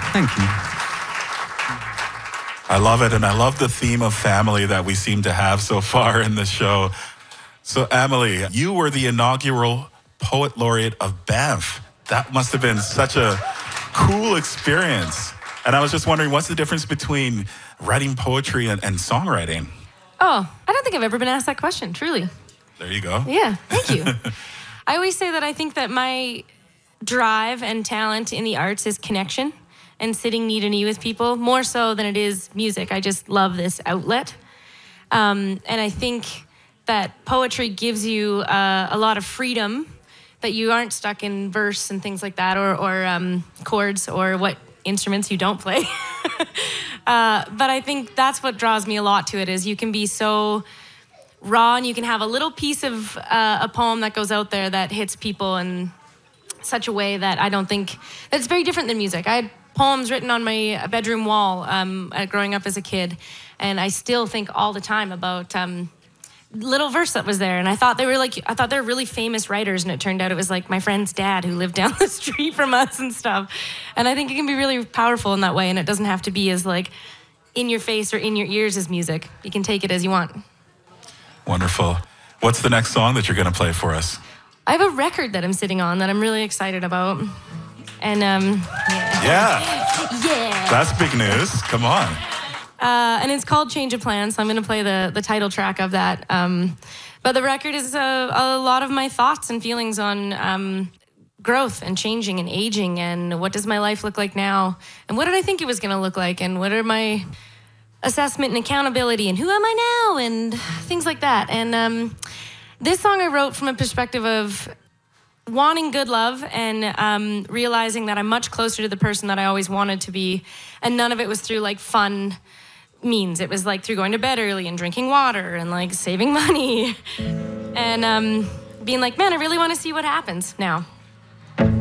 Thank you. I love it, and I love the theme of family that we seem to have so far in the show. So, Emily, you were the inaugural Poet Laureate of Banff. That must have been such a cool experience. And I was just wondering, what's the difference between writing poetry and songwriting? Oh, I don't think I've ever been asked that question, truly. There you go. Yeah, thank you. I always say that I think that my drive and talent in the arts is connection and sitting knee to knee with people, more so than it is music. I just love this outlet. And I think that poetry gives you a lot of freedom, that you aren't stuck in verse and things like that, or chords, or what instruments you don't play. But I think that's what draws me a lot to it, is you can be so raw, and you can have a little piece of a poem that goes out there that hits people in such a way that I don't think, that's very different than music. I had poems written on my bedroom wall growing up as a kid, and I still think all the time about little verse that was there, and I thought they were really famous writers, and it turned out it was like my friend's dad who lived down the street from us and stuff. And I think it can be really powerful in that way, and it doesn't have to be as like in your face or in your ears as music. You can take it as you want. Wonderful. What's the next song that you're going to play for us? I have a record that I'm sitting on that I'm really excited about. And Yeah. That's big news. Come on. And it's called Change of Plans, so I'm going to play the title track of that. But the record is a lot of my thoughts and feelings on growth and changing and aging, and what does my life look like now, and what did I think it was going to look like, and what are my assessment and accountability, and who am I now, and things like that. And this song I wrote from a perspective of wanting good love and realizing that I'm much closer to the person that I always wanted to be, and none of it was through like fun means. It was like through going to bed early and drinking water and like saving money and being like, man, I really want to see what happens now.